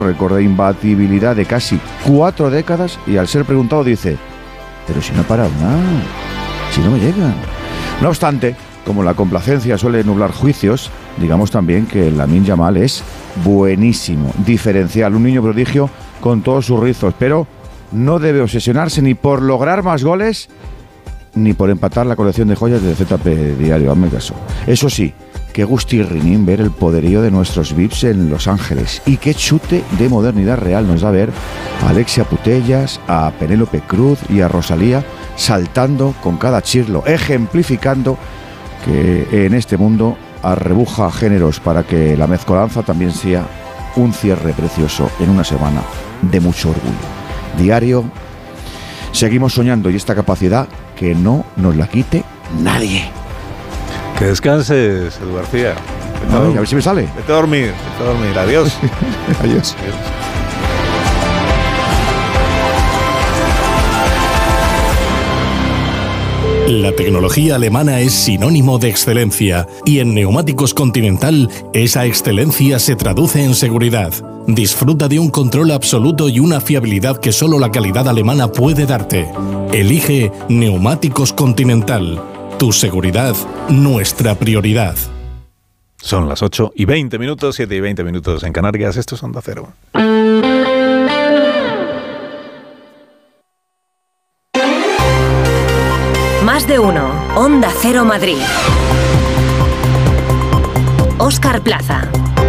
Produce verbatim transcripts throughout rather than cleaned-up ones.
récord de imbatibilidad de casi cuatro décadas y al ser preguntado dice, pero si no he parado nada, si no me llegan. No obstante, como la complacencia suele nublar juicios, digamos también que Lamine Yamal es buenísimo, diferencial, un niño prodigio con todos sus rizos, pero no debe obsesionarse ni por lograr más goles ni por empatar la colección de joyas de Z P Diario, hazme caso. Eso sí, qué gusti rinín ver el poderío de nuestros V I Ps en Los Ángeles y qué chute de modernidad real nos da ver a Alexia Putellas, a Penélope Cruz y a Rosalía saltando con cada chirlo, ejemplificando que en este mundo arrebuja géneros para que la mezcolanza también sea un cierre precioso en una semana de mucho orgullo. Diario, seguimos soñando y esta capacidad que no nos la quite nadie. Que descanses, Edu García. Ay, a ver si me sale. Vete a dormir, vete a dormir. Adiós. Adiós. Adiós. La tecnología alemana es sinónimo de excelencia y en Neumáticos Continental esa excelencia se traduce en seguridad. Disfruta de un control absoluto y una fiabilidad que solo la calidad alemana puede darte. Elige Neumáticos Continental. Tu seguridad, nuestra prioridad. Son las ocho y veinte minutos, siete y veinte minutos en Canarias. Esto es Onda Cero. Más de uno. Onda Cero Madrid. Óscar Plaza.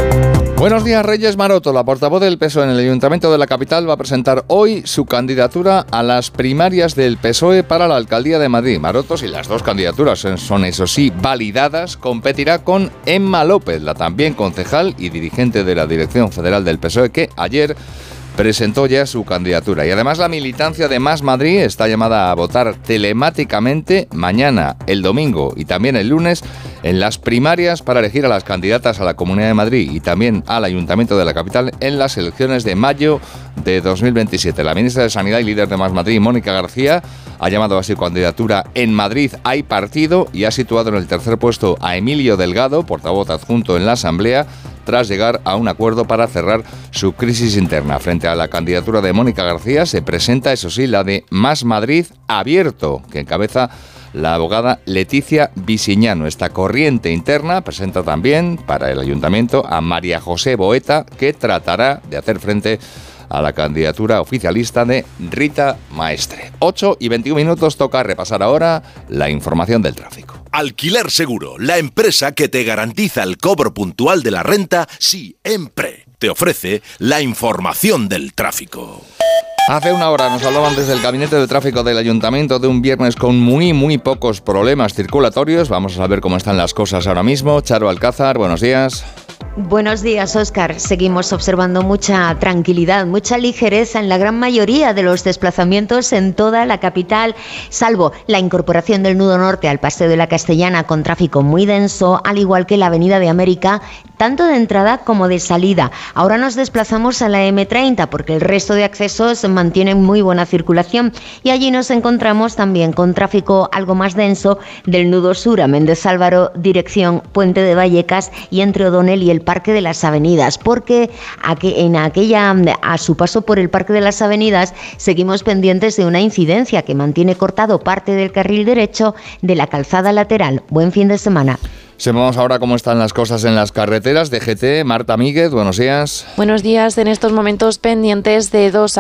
Buenos días, Reyes Maroto. La portavoz del P S O E en el Ayuntamiento de la capital va a presentar hoy su candidatura a las primarias del P S O E para la Alcaldía de Madrid. Maroto, si las dos candidaturas son, eso sí, validadas, competirá con Emma López, la también concejal y dirigente de la Dirección Federal del P S O E, que ayer presentó ya su candidatura. Y además la militancia de Más Madrid está llamada a votar telemáticamente mañana, el domingo y también el lunes en las primarias para elegir a las candidatas a la Comunidad de Madrid y también al Ayuntamiento de la capital en las elecciones de mayo de dos mil veintisiete. La ministra de Sanidad y líder de Más Madrid, Mónica García, ha llamado a su candidatura En Madrid hay partido y ha situado en el tercer puesto a Emilio Delgado, portavoz adjunto en la Asamblea, tras llegar a un acuerdo para cerrar su crisis interna. Frente a la candidatura de Mónica García se presenta, eso sí, la de Más Madrid Abierto, que encabeza la abogada Leticia Visiñano. Esta corriente interna presenta también para el Ayuntamiento a María José Boeta, que tratará de hacer frente a la candidatura oficialista de Rita Maestre. ocho y veintiún minutos, toca repasar ahora la información del tráfico. Alquiler Seguro, la empresa que te garantiza el cobro puntual de la renta siempre. Te ofrece la información del tráfico. Hace una hora nos hablaban desde el Gabinete de Tráfico del Ayuntamiento de un viernes con muy, muy pocos problemas circulatorios. Vamos a saber cómo están las cosas ahora mismo. Charo Alcázar, buenos días. Buenos días, Óscar. Seguimos observando mucha tranquilidad, mucha ligereza en la gran mayoría de los desplazamientos en toda la capital, salvo la incorporación del nudo norte al Paseo de la Castellana con tráfico muy denso, al igual que la Avenida de América, tanto de entrada como de salida. Ahora nos desplazamos a la eme treinta porque el resto de accesos mantienen muy buena circulación y allí nos encontramos también con tráfico algo más denso del nudo sur a Méndez Álvaro, dirección Puente de Vallecas y entre O'Donnell y el Parque de las Avenidas, porque en aquella, a su paso por el Parque de las Avenidas seguimos pendientes de una incidencia que mantiene cortado parte del carril derecho de la calzada lateral. Buen fin de semana. Sabemos ahora cómo están las cosas en las carreteras. D G T, Marta Míguez, buenos días. Buenos días. En estos momentos pendientes de dos